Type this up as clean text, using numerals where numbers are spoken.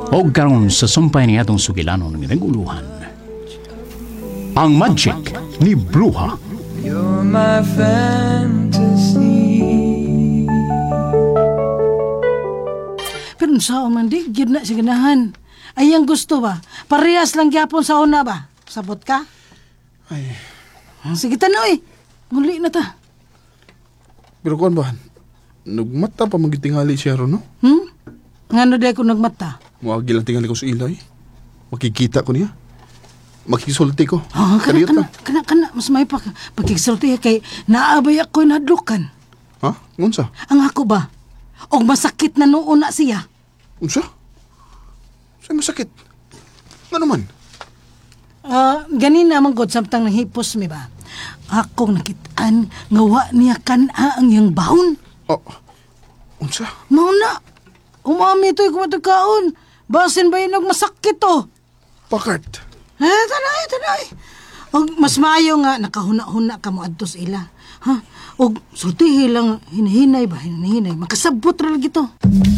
O karon sa sumpay ni atong sugilanon ng naguluhan. Ang magic ni Bruha. You're my fantasy. Pero sa man di, gyud na si ganahan. Ay, ang gusto ba? Parehas lang gyapon sa una ba? Sabot ka? Ay, Sige tanoy. Nguli na ta. pero kuan ba? Nagmata pa magitingali siya ron, no? Ngano di ko nagmata? Muagi lang tingali ko sa ilay. Makikita ko niya. Makisulti ko. Oh, Kadiyot ka. kana. Mas may pagkigsulti kay naabay ako nadlukan. Ha? Ngunsa? Ang ako ba? Og masakit na noon na siya. Unsa? Sa'yo masakit? Nga naman? Ganin naman god samtang nahipos mi ba? Akong nakitaan nga wa niya kana ang iyang bahon. Oh, unsa? Mao na. Umami to'y kumatagkaon. Basin ba yun masakit to? Pakart. Tanay. Og mas maayo nga nakahuna-huna ka mo adto sa ila. Ha? Og sultihi lang hinahinay ba? Hinahinay. Makasabot ra lagi to.